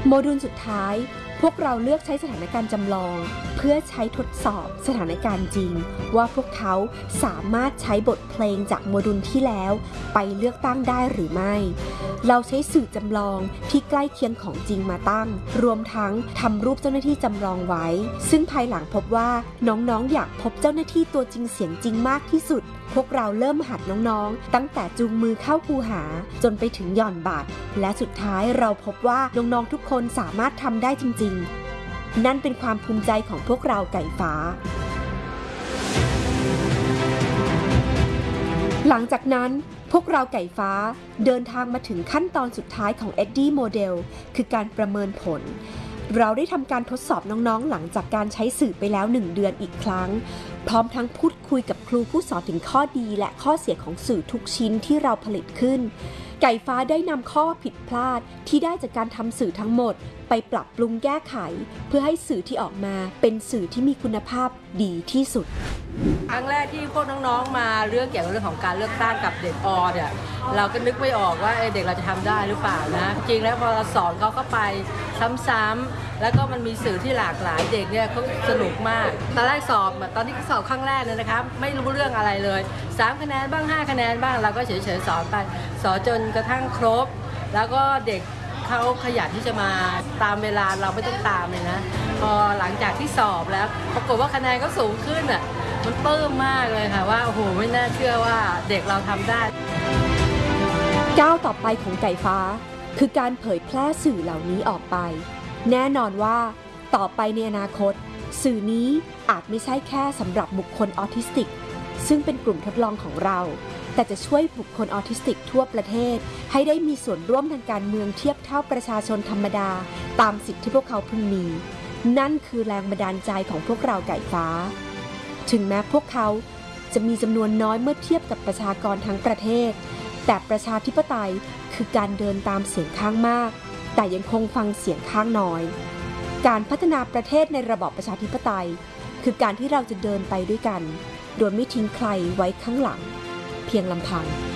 โมดูลสุดท้ายพวกเราเลือกใช้สถานการณ์จำลองเพื่อใช้ทดสอบสถานการณ์จริงว่าพวกเขาสามารถใช้บทเพลงจากโมดูลที่แล้วไปเลือกตั้งได้หรือไม่เราใช้สื่อจำลองที่ใกล้เคียงของจริงมาตั้งรวมทั้งทำรูปเจ้าหน้าที่จำลองไว้ซึ่งภายหลังพบว่าน้องๆอยากพบเจ้าหน้าที่ตัวจริงเสียงจริงมากที่สุดพวกเราเริ่มหัดน้องๆตั้งแต่จูงมือเข้าคูหาจนไปถึงหย่อนบัตรและสุดท้ายเราพบว่าน้องๆทุกคนสามารถทำได้จริงๆนั่นเป็นความภูมิใจของพวกเราไก่ฟ้าหลังจากนั้นพวกเราไก่ฟ้าเดินทางมาถึงขั้นตอนสุดท้ายของ Eddie Model คือการประเมินผลเราได้ทำการทดสอบน้องๆหลังจากการใช้สื่อไปแล้ว1 เดือนอีกครั้งพร้อมทั้งพูดคุยกับครูผู้สอนถึงข้อดีและข้อเสียของสื่อทุกชิ้นที่เราผลิตขึ้นไก่ฟ้าได้นำข้อผิดพลาดที่ได้จากการทำสื่อทั้งหมดไปปรับปรุงแก้ไขเพื่อให้สื่อที่ออกมาเป็นสื่อที่มีคุณภาพดีที่สุดครั้งแรกที่พวกน้องๆมาเรื่องเกี่ยวกับเรื่องของการเลือกตั้งกับเด็กเนี่ยเราก็นึกไม่ออกว่าเด็กเราจะทำได้หรือเปล่านะจริงแล้วพอเราสอนเขาเข้าไปซ้ำๆแล้วก็มันมีสื่อที่หลากหลายเด็กเนี่ยเขาสนุกมากตอนแรกสอบตอนที่สอบครั้งแรกเนี่ยนะครับไม่รู้เรื่องอะไรเลย3 คะแนนบ้าง5 คะแนนบ้างเราก็เฉยๆสอนไปสอนจนกระทั่งครบแล้วก็เด็กเขาขยันที่จะมาตามเวลาเราไม่ต้องตามเลยนะพอหลังจากที่สอบแล้วปรากฏว่าคะแนนก็สูงขึ้นมันปลื้มมากเลยค่ะว่าโอ้โหไม่น่าเชื่อว่าเด็กเราทำได้ก้าวต่อไปของไก่ฟ้าคือการเผยแพร่สื่อเหล่านี้ออกไปแน่นอนว่าต่อไปในอนาคตสื่อนี้อาจไม่ใช่แค่สำหรับบุคคลออทิสติกซึ่งเป็นกลุ่มทดลองของเราแต่จะช่วยบุคคลออทิสติกทั่วประเทศให้ได้มีส่วนร่วมทางการเมืองเทียบเท่าประชาชนธรรมดาตามสิทธิที่พวกเขาพึงมีนั่นคือแรงบันดาลใจของพวกเราไก่ฟ้าถึงแม้พวกเขาจะมีจำนวนน้อยเมื่อเทียบกับประชากรทั้งประเทศแต่ประชาธิปไตยคือการเดินตามเสียงข้างมากแต่ยังคงฟังเสียงข้างน้อยการพัฒนาประเทศในระบอบประชาธิปไตยคือการที่เราจะเดินไปด้วยกันโดยไม่ทิ้งใครไว้ข้างหลังเพียงลำพัง